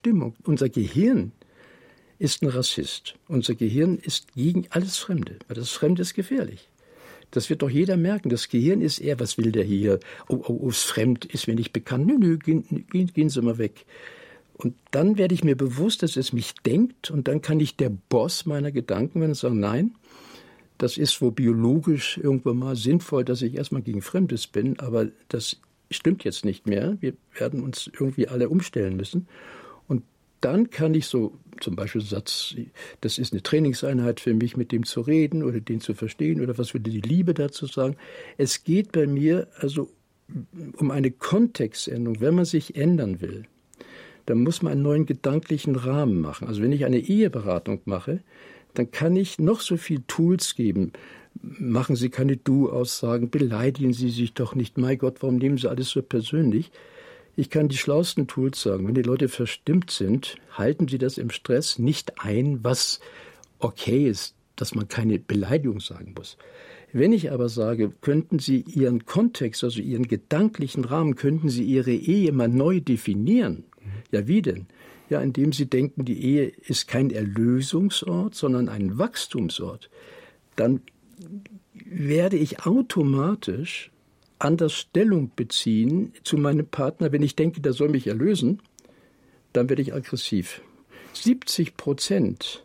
Stimmung. Unser Gehirn ist ein Rassist. Unser Gehirn ist gegen alles Fremde, weil das Fremde ist gefährlich. Das wird doch jeder merken. Das Gehirn ist eher, was will der hier? Ist fremd, ist mir nicht bekannt. Nö, gehen Sie mal weg. Und dann werde ich mir bewusst, dass es mich denkt, und dann kann ich der Boss meiner Gedanken werden und sagen, nein, das ist wohl biologisch irgendwann mal sinnvoll, dass ich erstmal gegen Fremdes bin, aber das stimmt jetzt nicht mehr. Wir werden uns irgendwie alle umstellen müssen. Und dann kann ich so zum Beispiel Satz, das ist eine Trainingseinheit für mich, mit dem zu reden oder den zu verstehen oder was würde die Liebe dazu sagen. Es geht bei mir also um eine Kontextänderung. Wenn man sich ändern will, dann muss man einen neuen gedanklichen Rahmen machen. Also wenn ich eine Eheberatung mache, dann kann ich noch so viel Tools geben. Machen Sie keine Du-Aussagen, beleidigen Sie sich doch nicht. Mein Gott, warum nehmen Sie alles so persönlich? Ich kann die schlauesten Tools sagen. Wenn die Leute verstimmt sind, halten Sie das im Stress nicht ein, was okay ist, dass man keine Beleidigung sagen muss. Wenn ich aber sage, könnten Sie Ihren Kontext, also Ihren gedanklichen Rahmen, könnten Sie Ihre Ehe mal neu definieren? Ja, wie denn? Ja, indem Sie denken, die Ehe ist kein Erlösungsort, sondern ein Wachstumsort. Dann werde ich automatisch anders Stellung beziehen zu meinem Partner. Wenn ich denke, der soll mich erlösen, dann werde ich aggressiv. 70%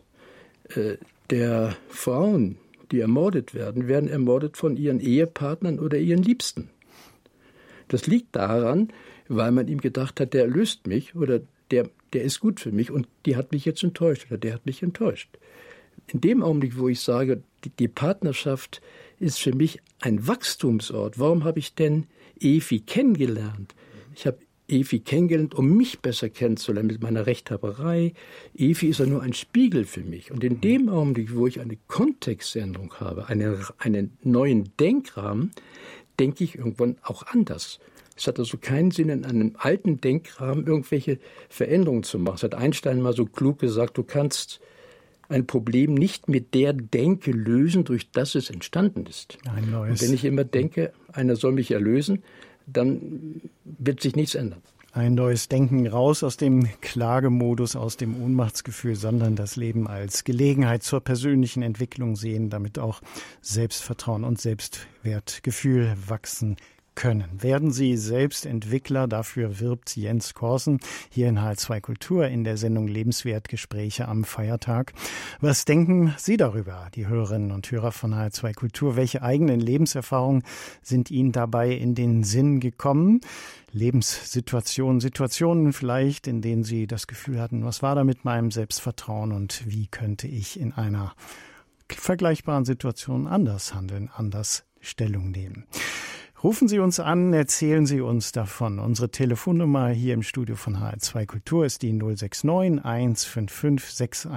der Frauen, die ermordet werden, werden ermordet von ihren Ehepartnern oder ihren Liebsten. Das liegt daran, weil man ihm gedacht hat, der erlöst mich oder der ist gut für mich und die hat mich jetzt enttäuscht oder der hat mich enttäuscht. In dem Augenblick, wo ich sage, die Partnerschaft ist für mich ein Wachstumsort. Warum habe ich denn Efi kennengelernt? Ich habe Efi kennengelernt, um mich besser kennenzulernen mit meiner Rechthaberei. Efi ist ja nur ein Spiegel für mich. Und in dem Augenblick, wo ich eine Kontextänderung habe, einen neuen Denkrahmen, denke ich irgendwann auch anders. Es hat also keinen Sinn, in einem alten Denkrahmen irgendwelche Veränderungen zu machen. Es hat Einstein mal so klug gesagt, du kannst ein Problem nicht mit der Denke lösen, durch das es entstanden ist. Ein neues. Und wenn ich immer denke, einer soll mich erlösen, dann wird sich nichts ändern. Ein neues Denken raus aus dem Klagemodus, aus dem Ohnmachtsgefühl, sondern das Leben als Gelegenheit zur persönlichen Entwicklung sehen, damit auch Selbstvertrauen und Selbstwertgefühl wachsen können. Werden Sie selbst Entwickler, dafür wirbt Jens Korsen hier in HR2 Kultur in der Sendung Lebenswertgespräche am Feiertag. Was denken Sie darüber, die Hörerinnen und Hörer von HR2 Kultur? Welche eigenen Lebenserfahrungen sind Ihnen dabei in den Sinn gekommen? Lebenssituationen, Situationen vielleicht, in denen Sie das Gefühl hatten, was war da mit meinem Selbstvertrauen und wie könnte ich in einer vergleichbaren Situation anders handeln, anders Stellung nehmen? Rufen Sie uns an, erzählen Sie uns davon. Unsere Telefonnummer hier im Studio von HR2 Kultur ist die 069 155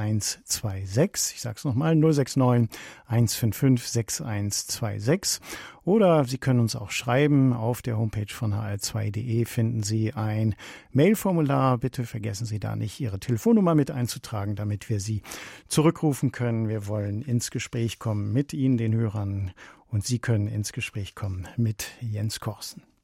6126. Ich sage es nochmal, 069 155 6126. Oder Sie können uns auch schreiben. Auf der Homepage von hr2.de finden Sie ein Mailformular. Bitte vergessen Sie da nicht, Ihre Telefonnummer mit einzutragen, damit wir Sie zurückrufen können. Wir wollen ins Gespräch kommen mit Ihnen, den Hörern. Und Sie können ins Gespräch kommen mit Jens Korsen.